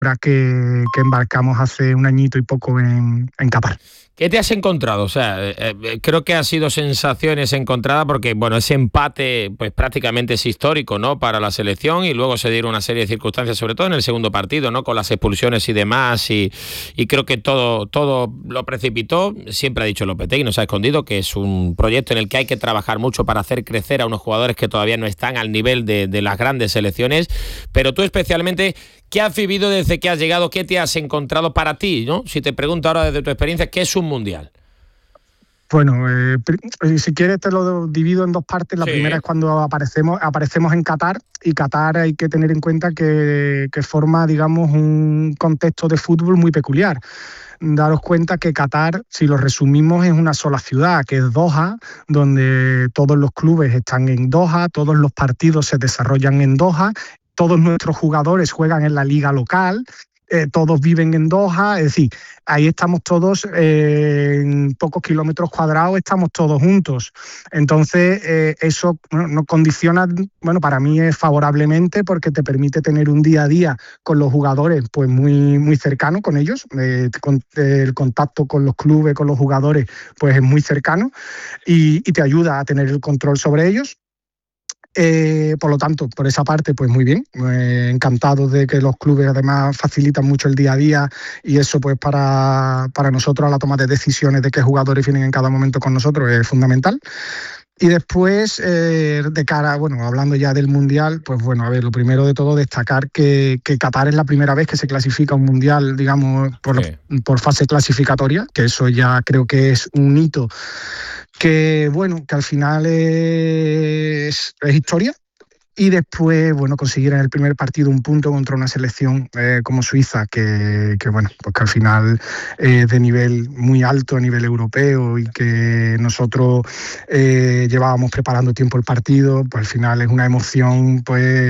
que embarcamos hace un añito y poco en Qatar. ¿Qué te has encontrado? O sea, creo que ha sido sensaciones encontradas porque, bueno, ese empate pues prácticamente es histórico, ¿no?, para la selección, y luego se dieron una serie de circunstancias, sobre todo en el segundo partido, ¿no?, con las expulsiones y demás, y creo que todo lo precipitó. Siempre ha dicho Lopetegui, no se ha escondido, que es un proyecto en el que hay que trabajar mucho para hacer crecer a unos jugadores que todavía no están al nivel de las grandes selecciones, pero tú especialmente, ¿qué has vivido desde que has llegado? ¿Qué te has encontrado para ti, ¿no? Si te pregunto ahora desde tu experiencia, ¿qué es un mundial? Bueno, si quieres te lo divido en dos partes. La primera es cuando aparecemos en Qatar, y Qatar hay que tener en cuenta que forma, digamos, un contexto de fútbol muy peculiar. Daros cuenta que Qatar, si lo resumimos, es una sola ciudad, que es Doha, donde todos los clubes están en Doha, todos los partidos se desarrollan en Doha, todos nuestros jugadores juegan en la liga local, todos viven en Doha, es decir, ahí estamos todos en pocos kilómetros cuadrados, estamos todos juntos. Entonces, eso nos condiciona, para mí es favorablemente, porque te permite tener un día a día con los jugadores pues muy, muy cercano con ellos. El contacto con los clubes, con los jugadores, pues es muy cercano y te ayuda a tener el control sobre ellos. Por lo tanto, por esa parte, pues muy bien, encantado de que los clubes además facilitan mucho el día a día, y eso pues para nosotros a la toma de decisiones de qué jugadores vienen en cada momento con nosotros es fundamental. Y después, de cara, hablando ya del Mundial, pues lo primero de todo destacar que Qatar es la primera vez que se clasifica un Mundial, digamos, por fase clasificatoria, que eso ya creo que es un hito que al final es historia. Y después, conseguir en el primer partido un punto contra una selección como Suiza, que al final de nivel muy alto, a nivel europeo, y que nosotros llevábamos preparando tiempo el partido, pues al final es una emoción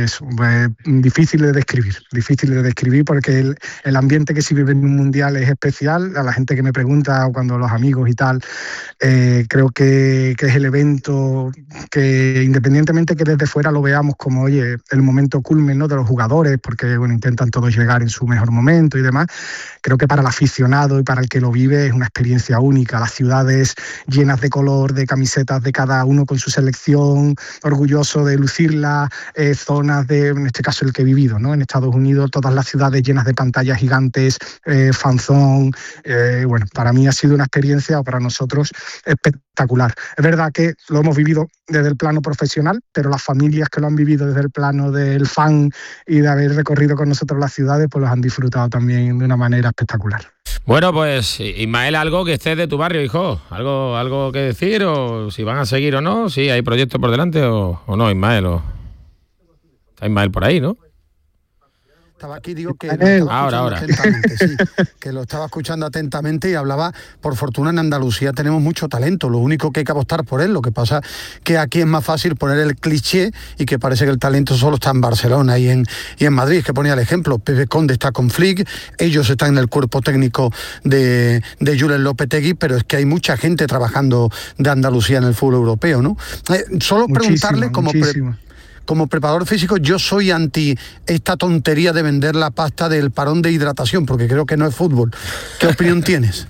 difícil de describir, porque el ambiente que se vive en un mundial es especial. A la gente que me pregunta, cuando los amigos y tal, creo que es el evento que, independientemente que desde fuera lo veamos como, el momento culmen, ¿no?, de los jugadores, porque intentan todos llegar en su mejor momento y demás, creo que para el aficionado y para el que lo vive es una experiencia única. Las ciudades llenas de color, de camisetas de cada uno con su selección, orgulloso de lucirla, zonas en este caso el que he vivido, ¿no?, en Estados Unidos, todas las ciudades llenas de pantallas gigantes, fanzón. Para mí ha sido una experiencia, o para nosotros, espectacular. Es verdad que lo hemos vivido desde el plano profesional, pero las familias que lo han vivido desde el plano del fan y de haber recorrido con nosotros las ciudades, pues los han disfrutado también de una manera espectacular. Bueno, pues Ismael, algo que estés de tu barrio, hijo, algo que decir, o si van a seguir o no, si hay proyectos por delante o no, Ismael, está Ismael por ahí, ¿no? Estaba aquí, digo que lo estaba ahora. Atentamente, sí, que lo estaba escuchando atentamente, y hablaba, por fortuna en Andalucía tenemos mucho talento, lo único que hay que apostar por él. Lo que pasa que aquí es más fácil poner el cliché, y que parece que el talento solo está en Barcelona y en Madrid, que ponía el ejemplo. Pepe Conde está con Flick, ellos están en el cuerpo técnico de Julen Lopetegui, pero es que hay mucha gente trabajando de Andalucía en el fútbol europeo, ¿no? Solo preguntarle como preparador físico, yo soy anti esta tontería de vender la pasta del parón de hidratación, porque creo que no es fútbol. ¿Qué opinión tienes?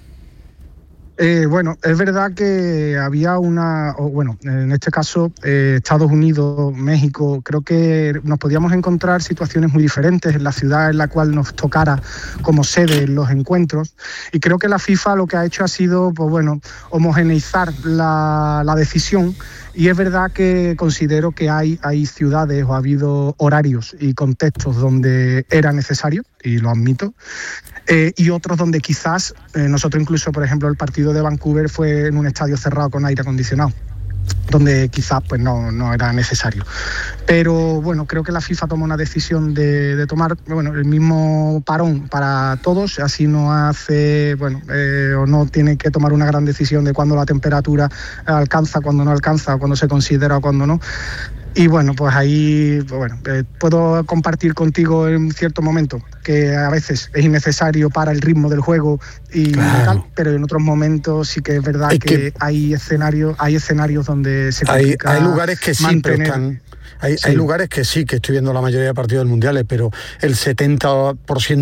Es verdad que había en este caso, Estados Unidos, México, creo que nos podíamos encontrar situaciones muy diferentes en la ciudad en la cual nos tocara como sede en los encuentros, y creo que la FIFA lo que ha hecho ha sido, homogeneizar la decisión. Y es verdad que considero que hay ciudades, o ha habido horarios y contextos donde era necesario, y lo admito, y otros donde quizás, nosotros incluso, por ejemplo, el partido de Vancouver fue en un estadio cerrado con aire acondicionado, donde quizás no era necesario. Pero creo que la FIFA toma una decisión de tomar el mismo parón para todos, así no hace o no tiene que tomar una gran decisión de cuándo la temperatura alcanza, cuándo no alcanza, cuándo se considera o cuándo no. Y pues ahí puedo compartir contigo en cierto momento que a veces es innecesario para el ritmo del juego y tal, pero en otros momentos sí que es verdad que hay escenarios donde se complica. Hay lugares que sí, mantener, pero hay lugares que sí, que estoy viendo la mayoría de partidos mundiales, pero el 70%